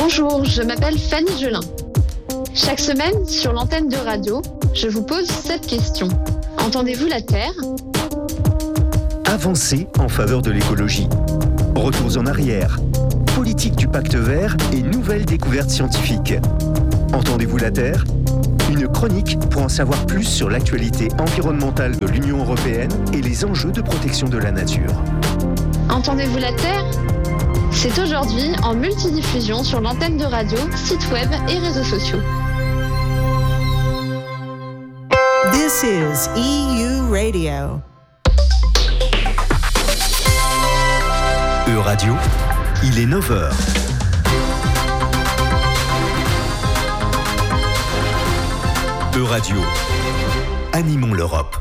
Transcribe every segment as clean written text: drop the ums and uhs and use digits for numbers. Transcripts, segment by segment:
Bonjour, je m'appelle Fanny Gelin. Chaque semaine, sur l'antenne de radio, je vous pose cette question. Entendez-vous la Terre ? Avancées en faveur de l'écologie. Retours en arrière. Politique du pacte vert et nouvelles découvertes scientifiques. Entendez-vous la Terre ? Une chronique pour en savoir plus sur l'actualité environnementale de l'Union européenne et les enjeux de protection de la nature. Entendez-vous la Terre ? C'est aujourd'hui en multidiffusion sur l'antenne de radio, site web et réseaux sociaux. This is EU Radio. E-Radio, il est 9h. E-Radio, animons l'Europe.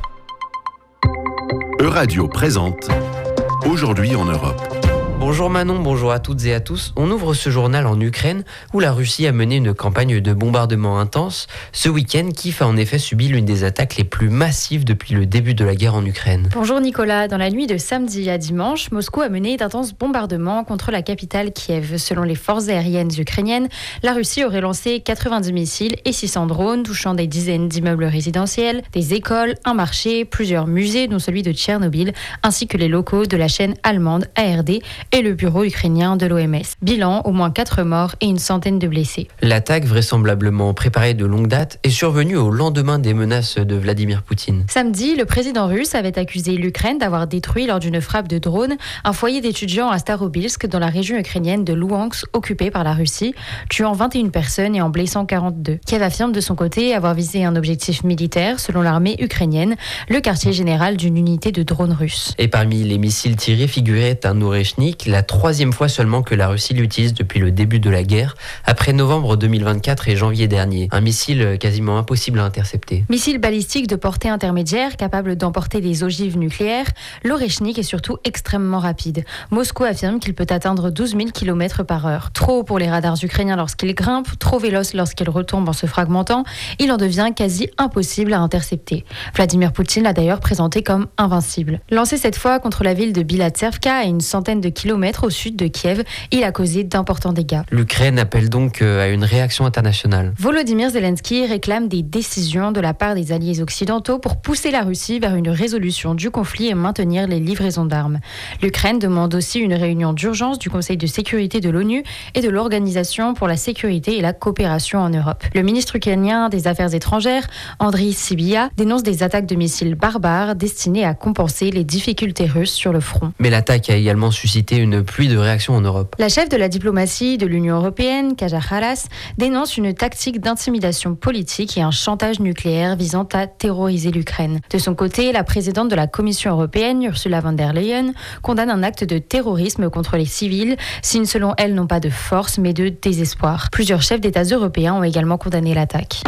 E-Radio présente Aujourd'hui en Europe. Bonjour Manon, bonjour à toutes et à tous. On ouvre ce journal en Ukraine où la Russie a mené une campagne de bombardement intense. Ce week-end, Kiev a en effet subi l'une des attaques les plus massives depuis le début de la guerre en Ukraine. Bonjour Nicolas, dans la nuit de samedi à dimanche, Moscou a mené d'intenses bombardements contre la capitale Kiev. Selon les forces aériennes ukrainiennes, la Russie aurait lancé 90 missiles et 600 drones touchant des dizaines d'immeubles résidentiels, des écoles, un marché, plusieurs musées dont celui de Tchernobyl, ainsi que les locaux de la chaîne allemande ARD et le bureau ukrainien de l'OMS. Bilan, au moins 4 morts et une centaine de blessés. L'attaque, vraisemblablement préparée de longue date, est survenue au lendemain des menaces de Vladimir Poutine. Samedi, le président russe avait accusé l'Ukraine d'avoir détruit lors d'une frappe de drone un foyer d'étudiants à Starobilsk dans la région ukrainienne de Louhansk occupée par la Russie, tuant 21 personnes et en blessant 42. Kiev affirme de son côté avoir visé un objectif militaire selon l'armée ukrainienne, le quartier général d'une unité de drones russes. Et parmi les missiles tirés figurait un Oreshnik, la troisième fois seulement que la Russie l'utilise depuis le début de la guerre, après novembre 2024 et janvier dernier. Un missile quasiment impossible à intercepter. Missile balistique de portée intermédiaire, capable d'emporter des ogives nucléaires, l'Oreshnik est surtout extrêmement rapide. Moscou affirme qu'il peut atteindre 12 000 km/h. Trop haut pour les radars ukrainiens lorsqu'il grimpe, trop véloce lorsqu'il retombe en se fragmentant, il en devient quasi impossible à intercepter. Vladimir Poutine l'a d'ailleurs présenté comme invincible. Lancé cette fois contre la ville de Bilatserka, à une centaine de kilomètres au sud de Kiev, il a causé d'importants dégâts. L'Ukraine appelle donc à une réaction internationale. Volodymyr Zelensky réclame des décisions de la part des alliés occidentaux pour pousser la Russie vers une résolution du conflit et maintenir les livraisons d'armes. L'Ukraine demande aussi une réunion d'urgence du Conseil de sécurité de l'ONU et de l'Organisation pour la sécurité et la coopération en Europe. Le ministre ukrainien des Affaires étrangères, Andriy Sybiha, dénonce des attaques de missiles barbares destinées à compenser les difficultés russes sur le front. Mais l'attaque a également suscité une pluie de réactions en Europe. La chef de la diplomatie de l'Union européenne, Kaja Kallas, dénonce une tactique d'intimidation politique et un chantage nucléaire visant à terroriser l'Ukraine. De son côté, la présidente de la Commission européenne, Ursula von der Leyen, condamne un acte de terrorisme contre les civils, signe selon elle non pas de force mais de désespoir. Plusieurs chefs d'États européens ont également condamné l'attaque.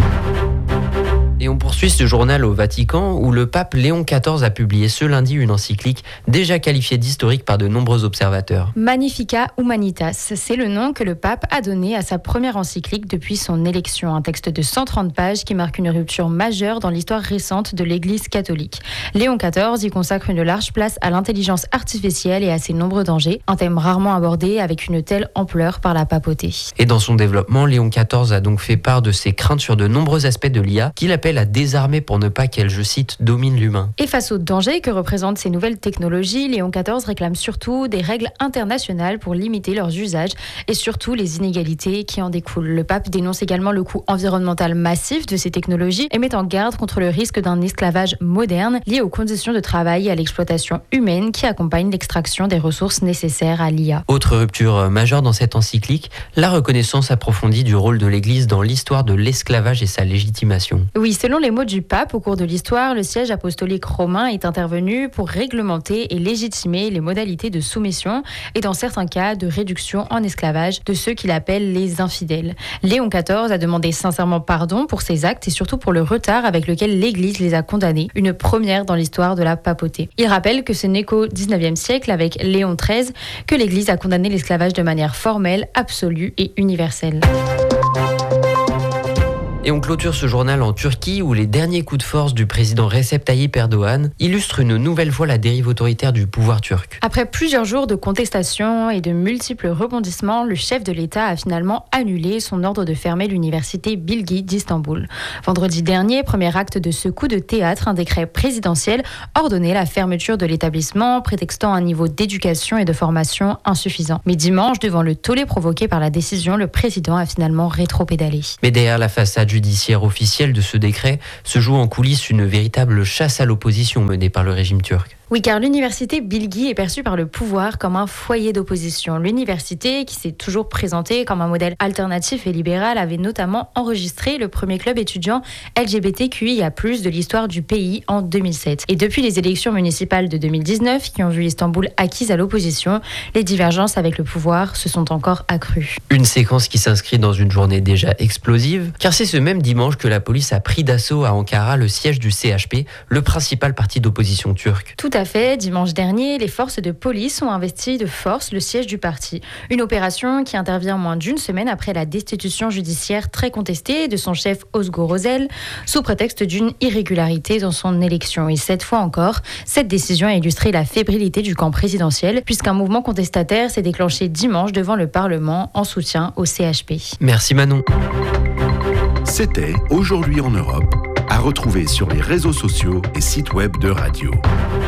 Et on poursuit ce journal au Vatican où le pape Léon XIV a publié ce lundi une encyclique déjà qualifiée d'historique par de nombreux observateurs. Magnificat Humanitas, c'est le nom que le pape a donné à sa première encyclique depuis son élection. Un texte de 130 pages qui marque une rupture majeure dans l'histoire récente de l'Église catholique. Léon XIV y consacre une large place à l'intelligence artificielle et à ses nombreux dangers, un thème rarement abordé avec une telle ampleur par la papauté. Et dans son développement, Léon XIV a donc fait part de ses craintes sur de nombreux aspects de l'IA qu'il appelle à désarmer pour ne pas qu'elle, je cite, domine l'humain. Et face aux dangers que représentent ces nouvelles technologies, Léon XIV réclame surtout des règles internationales pour limiter leurs usages et surtout les inégalités qui en découlent. Le pape dénonce également le coût environnemental massif de ces technologies et met en garde contre le risque d'un esclavage moderne lié aux conditions de travail et à l'exploitation humaine qui accompagne l'extraction des ressources nécessaires à l'IA. Autre rupture majeure dans cette encyclique, la reconnaissance approfondie du rôle de l'Église dans l'histoire de l'esclavage et sa légitimation. Oui, selon les mots du pape, au cours de l'histoire, le siège apostolique romain est intervenu pour réglementer et légitimer les modalités de soumission et dans certains cas de réduction en esclavage de ceux qu'il appelle les infidèles. Léon XIV a demandé sincèrement pardon pour ces actes et surtout pour le retard avec lequel l'Église les a condamnés, une première dans l'histoire de la papauté. Il rappelle que ce n'est qu'au XIXe siècle, avec Léon XIII, que l'Église a condamné l'esclavage de manière formelle, absolue et universelle. Et on clôture ce journal en Turquie où les derniers coups de force du président Recep Tayyip Erdogan illustrent une nouvelle fois la dérive autoritaire du pouvoir turc. Après plusieurs jours de contestation et de multiples rebondissements, le chef de l'État a finalement annulé son ordre de fermer l'université Bilgi d'Istanbul. Vendredi dernier, premier acte de ce coup de théâtre, un décret présidentiel ordonnait la fermeture de l'établissement, prétextant un niveau d'éducation et de formation insuffisant. Mais dimanche, devant le tollé provoqué par la décision, le président a finalement rétropédalé. Mais derrière la façade judiciaire officielle de ce décret se joue en coulisses une véritable chasse à l'opposition menée par le régime turc. Oui, car l'université Bilgi est perçue par le pouvoir comme un foyer d'opposition. L'université, qui s'est toujours présentée comme un modèle alternatif et libéral, avait notamment enregistré le premier club étudiant LGBTQIA+, de l'histoire du pays en 2007. Et depuis les élections municipales de 2019, qui ont vu Istanbul acquise à l'opposition, les divergences avec le pouvoir se sont encore accrues. Une séquence qui s'inscrit dans une journée déjà explosive, car c'est ce même dimanche que la police a pris d'assaut à Ankara le siège du CHP, le principal parti d'opposition turc. Tout à fait. Dimanche dernier, les forces de police ont investi de force le siège du parti. Une opération qui intervient moins d'une semaine après la destitution judiciaire très contestée de son chef Özgür Özel, sous prétexte d'une irrégularité dans son élection. Et cette fois encore, cette décision a illustré la fébrilité du camp présidentiel, puisqu'un mouvement contestataire s'est déclenché dimanche devant le Parlement en soutien au CHP. Merci Manon. C'était Aujourd'hui en Europe, à retrouver sur les réseaux sociaux et sites web de Radio.